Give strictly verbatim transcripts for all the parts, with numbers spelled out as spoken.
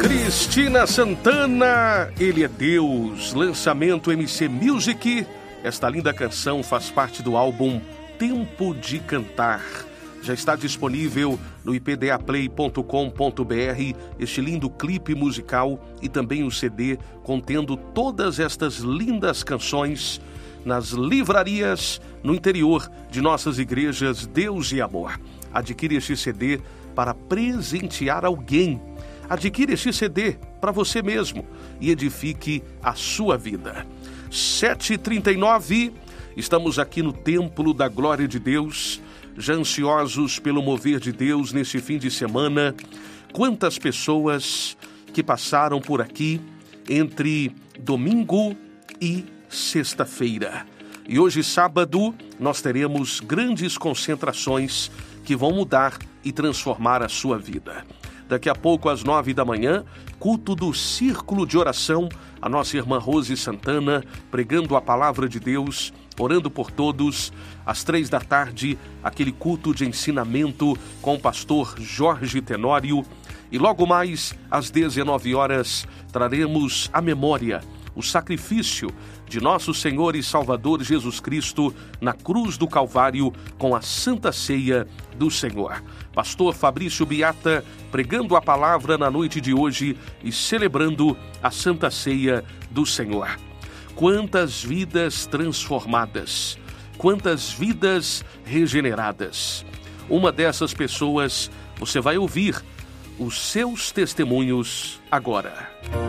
Cristina Santana, Ele é Deus, lançamento M C Music. Esta linda canção faz parte do álbum Tempo de Cantar. Já está disponível no i p d a play ponto com ponto b r este lindo clipe musical e também o C D contendo todas estas lindas canções nas livrarias no interior de nossas igrejas Deus e Amor. Adquire este C D para presentear alguém. Adquire este C D para você mesmo e edifique a sua vida. sete e trinta e nove, estamos aqui no Templo da Glória de Deus, já ansiosos pelo mover de Deus neste fim de semana. Quantas pessoas que passaram por aqui entre domingo e sexta-feira. E hoje, sábado, nós teremos grandes concentrações que vão mudar e transformar a sua vida. Daqui a pouco, às nove da manhã, culto do Círculo de Oração, a nossa irmã Rose Santana, pregando a palavra de Deus, orando por todos. Às três da tarde, aquele culto de ensinamento com o pastor Jorge Tenório. E logo mais, às dezenove horas, traremos a memória, o sacrifício de nosso Senhor e Salvador Jesus Cristo na cruz do Calvário com a Santa Ceia do Senhor. Pastor Fabrício Biata pregando a palavra na noite de hoje e celebrando a Santa Ceia do Senhor. Quantas vidas transformadas, quantas vidas regeneradas. Uma dessas pessoas, você vai ouvir os seus testemunhos agora.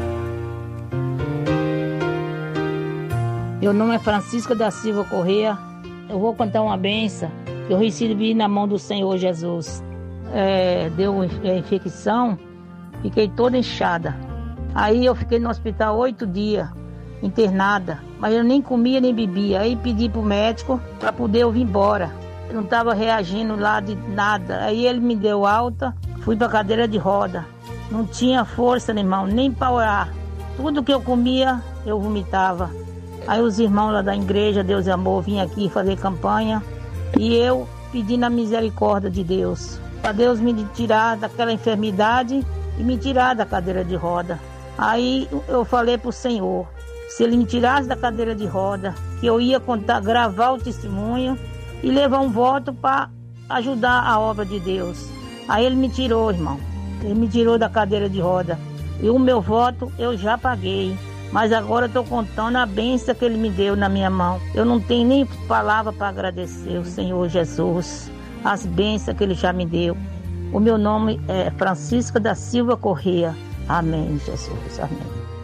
Meu nome é Francisca da Silva Corrêa. Eu vou contar uma benção que eu recebi na mão do Senhor Jesus. É, deu infecção, fiquei toda inchada. Aí eu fiquei no hospital oito dias, internada, mas eu nem comia nem bebia. Aí pedi pro médico para poder eu vir embora. Eu não estava reagindo lá de nada. Aí ele me deu alta, fui para cadeira de roda. Não tinha força, irmão, nem para orar. Tudo que eu comia, eu vomitava. Aí os irmãos lá da igreja, Deus e Amor, vinham aqui fazer campanha. E eu pedindo a misericórdia de Deus, para Deus me tirar daquela enfermidade e me tirar da cadeira de roda. Aí eu falei para o Senhor, se Ele me tirasse da cadeira de roda, que eu ia contar, gravar o testemunho e levar um voto para ajudar a obra de Deus. Aí Ele me tirou, irmão. Ele me tirou da cadeira de roda. E o meu voto eu já paguei. Mas agora eu estou contando a bênção que Ele me deu na minha mão. Eu não tenho nem palavra para agradecer o Senhor Jesus, as bênçãos que Ele já me deu. O meu nome é Francisca da Silva Corrêa. Amém, Jesus. Amém.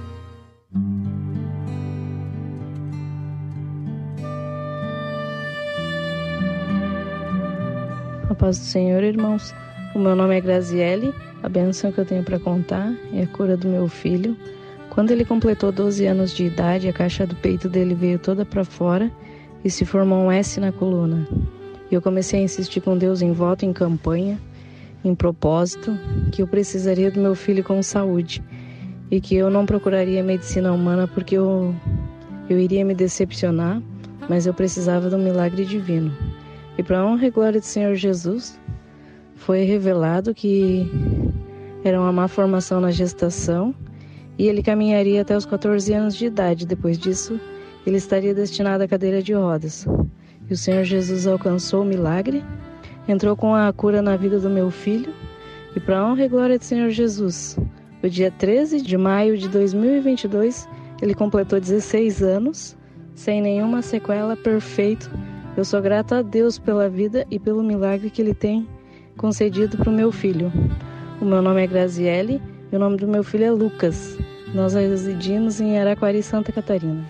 A paz do Senhor, irmãos. O meu nome é Graziele. A bênção que eu tenho para contar é a cura do meu filho. Quando ele completou doze anos de idade, a caixa do peito dele veio toda para fora e se formou um S na coluna. E eu comecei a insistir com Deus em voto, em campanha, em propósito, que eu precisaria do meu filho com saúde e que eu não procuraria medicina humana porque eu, eu iria me decepcionar, mas eu precisava de um milagre divino. E para a honra e glória do Senhor Jesus, foi revelado que era uma má formação na gestação e ele caminharia até os quatorze anos de idade. Depois disso, ele estaria destinado à cadeira de rodas. E o Senhor Jesus alcançou o milagre, entrou com a cura na vida do meu filho. E para a honra e glória do Senhor Jesus, no dia treze de maio de dois mil e vinte e dois, ele completou dezesseis anos, sem nenhuma sequela, perfeito. Eu sou grata a Deus pela vida e pelo milagre que Ele tem concedido para o meu filho. O meu nome é Graziele e o nome do meu filho é Lucas. Nós residimos em Araquari, Santa Catarina.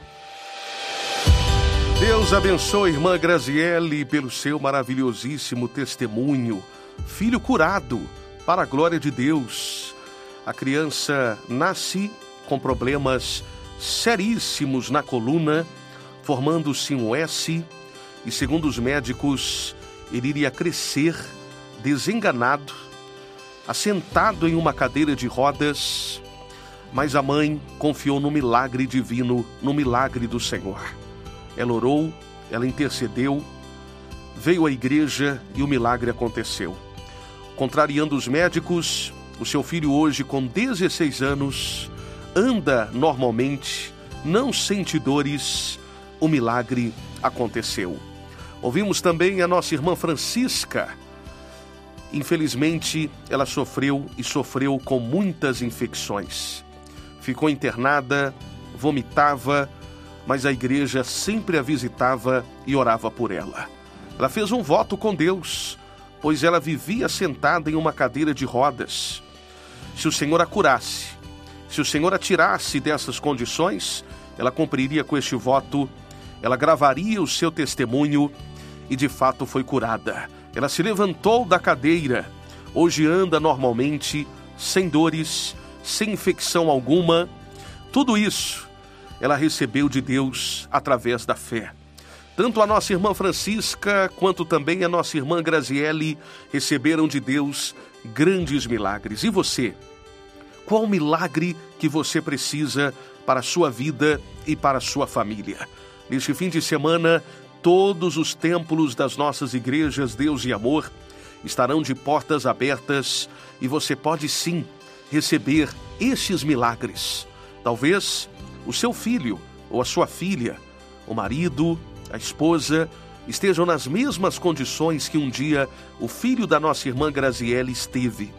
Deus abençoe a irmã Graziele pelo seu maravilhosíssimo testemunho. Filho curado, para a glória de Deus. A criança nasce com problemas seríssimos na coluna, formando-se um S, e segundo os médicos, ele iria crescer desenganado, assentado em uma cadeira de rodas, mas a mãe confiou no milagre divino, no milagre do Senhor. Ela orou, ela intercedeu, veio à igreja e o milagre aconteceu. Contrariando os médicos, O seu filho hoje, com dezesseis anos, anda normalmente, não sente dores, o milagre aconteceu. Ouvimos também a nossa irmã Francisca. Infelizmente, ela sofreu e sofreu com muitas infecções. Ficou internada, vomitava, mas a igreja sempre a visitava e orava por ela. Ela fez um voto com Deus, pois ela vivia sentada em uma cadeira de rodas. Se o Senhor a curasse, se o Senhor a tirasse dessas condições, ela cumpriria com este voto, ela gravaria o seu testemunho e de fato foi curada. Ela se levantou da cadeira, hoje anda normalmente, sem dores, sem infecção alguma. Tudo isso ela recebeu de Deus através da fé. Tanto a nossa irmã Francisca, quanto também a nossa irmã Graziele receberam de Deus grandes milagres. E você? Qual milagre que você precisa para a sua vida e para a sua família? Neste fim de semana, todos os templos das nossas igrejas Deus e Amor estarão de portas abertas e você pode sim receber estes milagres. Talvez o seu filho ou a sua filha, o marido, a esposa, estejam nas mesmas condições que um dia o filho da nossa irmã Graziele esteve.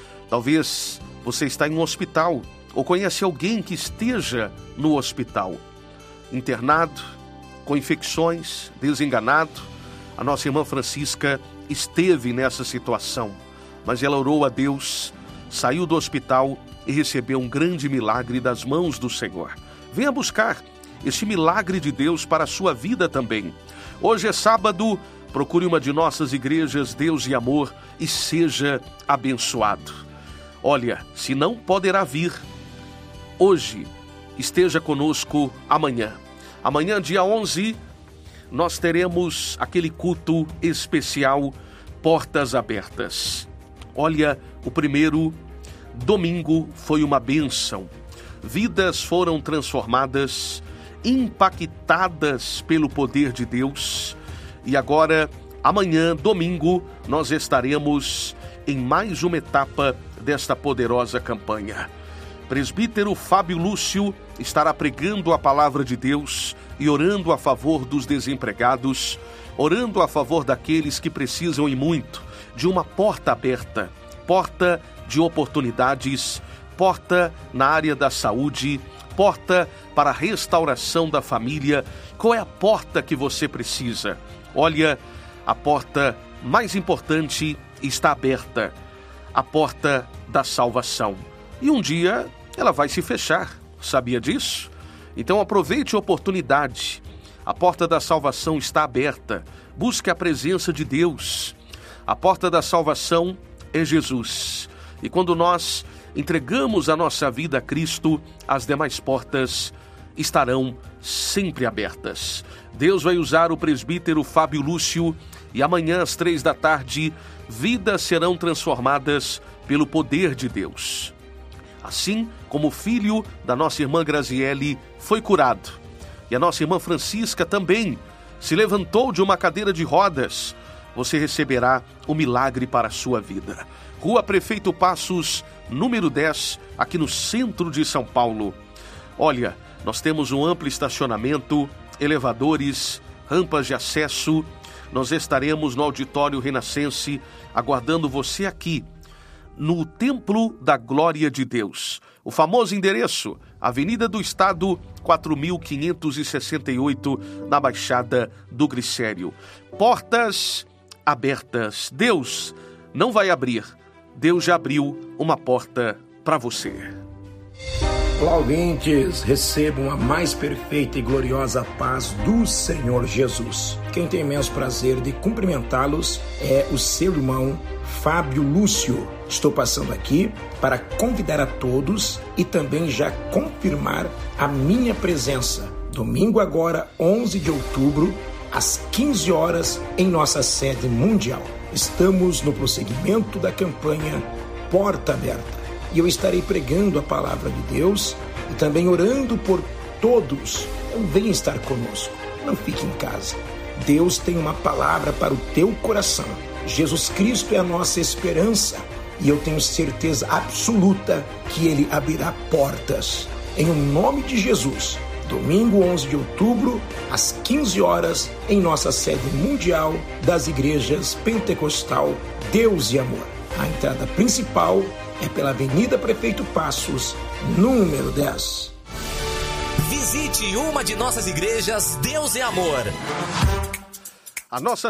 Talvez você está em um hospital ou conhece alguém que esteja no hospital, internado, com infecções, desenganado. A nossa irmã Francisca esteve nessa situação, mas ela orou a Deus, saiu do hospital e recebeu um grande milagre das mãos do Senhor. Venha buscar este milagre de Deus para a sua vida também. Hoje é sábado, procure uma de nossas igrejas Deus e Amor e seja abençoado. Olha, se não poderá vir hoje, esteja conosco amanhã. Amanhã, dia onze, nós teremos aquele culto especial, Portas Abertas. Olha, o primeiro domingo foi uma bênção. Vidas foram transformadas, impactadas pelo poder de Deus. E agora, amanhã, domingo, nós estaremos em mais uma etapa desta poderosa campanha. Presbítero Fábio Lúcio estará pregando a palavra de Deus e orando a favor dos desempregados, orando a favor daqueles que precisam e muito de uma porta aberta, porta de oportunidades, porta na área da saúde, porta para a restauração da família. Qual é a porta que você precisa? Olha, a porta mais importante está aberta, a porta da salvação. E um dia ela vai se fechar, sabia disso? Então aproveite a oportunidade. A porta da salvação está aberta. Busque a presença de Deus. A porta da salvação é Jesus. E quando nós entregamos a nossa vida a Cristo, as demais portas estarão sempre abertas. Deus vai usar o presbítero Fábio Lúcio e amanhã às três da tarde, vidas serão transformadas pelo poder de Deus. Assim como o filho da nossa irmã Graziele foi curado. E a nossa irmã Francisca também se levantou de uma cadeira de rodas. Você receberá o milagre para a sua vida. Rua Prefeito Passos, número dez, aqui no centro de São Paulo. Olha, nós temos um amplo estacionamento, elevadores, rampas de acesso. Nós estaremos no Auditório Renascense, aguardando você aqui, no Templo da Glória de Deus. O famoso endereço, Avenida do Estado, quatro mil quinhentos e sessenta e oito, na Baixada do Glicério. Portas abertas. Deus não vai abrir. Deus já abriu uma porta para você. Olá, ouvintes, recebam a mais perfeita e gloriosa paz do Senhor Jesus. Quem tem imenso prazer de cumprimentá-los é o seu irmão Fábio Lúcio. Estou passando aqui para convidar a todos e também já confirmar a minha presença. Domingo agora, onze de outubro, às quinze horas, em nossa sede mundial. Estamos no prosseguimento da campanha Porta Aberta. E eu estarei pregando a palavra de Deus e também orando por todos. Então venha estar conosco, não fique em casa. Deus tem uma palavra para o teu coração. Jesus Cristo é a nossa esperança. e eu tenho certeza absoluta que Ele abrirá portas. Em nome de Jesus, domingo onze de outubro, às quinze horas, em nossa sede mundial das igrejas Pentecostal Deus e Amor. A entrada principal é pela Avenida Prefeito Passos, número dez. Visite uma de nossas igrejas Deus e Amor. A nossa